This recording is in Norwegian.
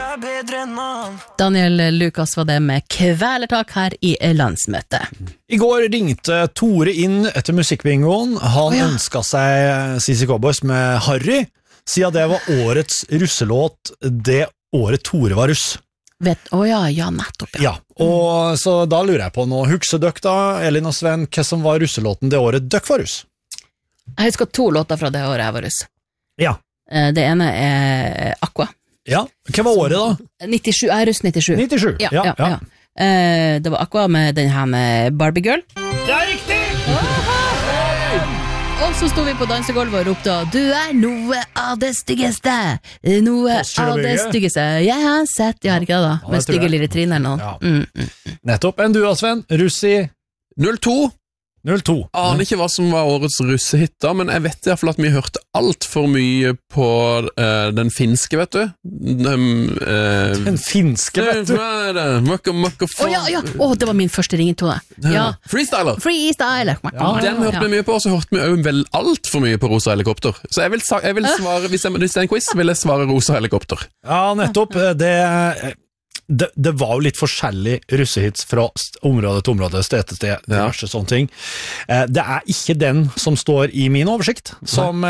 Daniel Lukas var det med kvelertak her i landsmøtet. I går ringte Tore inn etter musikkbingoen. Han ønsket seg Sissy Cowboys med Harry, siden det var årets russelåt det året Tore var russ. Nettopp. Ja, og så da lurer jeg på noe. Husker dere da, Elin og Sven, hva som var russelåten det året dere var russ? Jeg husker 2 låter fra det året jeg var russ. Ja. Det ene er Aqua. Ja, hva var året da? 97, jeg er russ 97. 97, ja. Det var Aqua med den her med Barbie Girl. Det er riktig! Og så stod vi på dansegolvet og ropte du er noe av det styggeste. Noe av det styggeste jeg har sett. Jeg har ikke det da, med stygge lille Trine eller noe. Nettopp, en du Sven, russ i 02. Aner ikke hva som var årets russehit da, men jeg vet i hvert fall at vi hørte alt for mye på den finske, vet du. Den finske, vet du. Det var min første ringetone. Ja. Freestyler. Den hørte vi mye på, og så hørte vi jo vel alt for mye på Rosa Helikopter. Så jeg vil svare, hvis det er en quiz, vil jeg svare Rosa Helikopter. Ja, nettopp. Det var jo litt forskjellig russehits fra område til område, sted til sted, diverse sånne ting. Det er ikke den som står i min oversikt, som